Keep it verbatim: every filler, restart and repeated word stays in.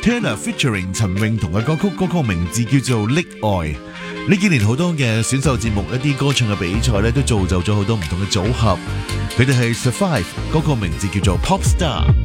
Taylor featuring 陳詠彤嘅歌曲，歌曲名字叫做《溺愛》。呢幾年好多嘅選秀節目，一啲歌唱嘅比賽咧，都造就咗好多唔同嘅組合。佢哋係 Survive，嗰個名字叫做 Pop Star。